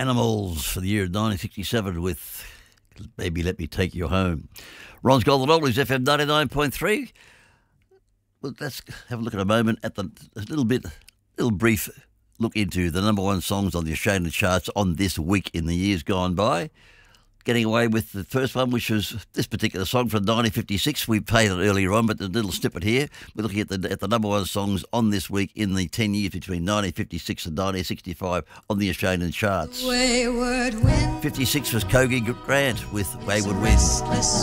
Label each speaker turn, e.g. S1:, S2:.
S1: Animals for the year of 1967 with Baby Let Me Take You Home. Ron's Golden Oldies, FM 99.3. Well, let's have a look in a moment at a little brief look into the number one songs on the Australian charts on this week in the years gone by. Getting away with the first one, which was this particular song from 1956. We played it earlier on, but the little snippet here, we're looking at the number one songs on this week in the 10 years between 1956 and 1965 on the Australian charts.
S2: 56
S1: was Kogi Grant with Wayward Wind.